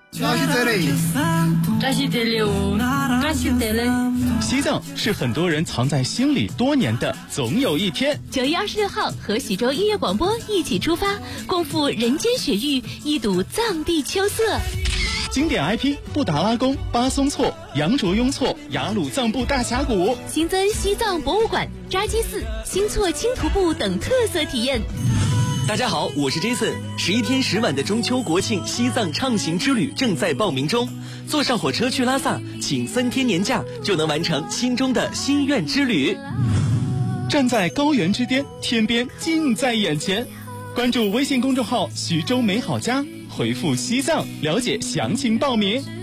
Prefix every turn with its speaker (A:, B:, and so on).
A: 西藏是很多人藏在心里多年的总有一天。
B: 9月26号和喜洲音乐广播一起出发，共赴人间雪域，一睹藏地秋色。
A: 经典 IP 布达拉宫、巴松措、羊卓雍措、雅鲁藏布大峡谷，
B: 新增西藏博物馆、扎基寺、新措轻徒步等特色体验。
C: 大家好，我是 Jason。11天10晚的中秋国庆西藏畅行之旅正在报名中，坐上火车去拉萨，请3天年假就能完成心中的心愿之旅。
A: 站在高原之巅，天边近在眼前。关注微信公众号徐州美好家，回复西藏了解详情报名。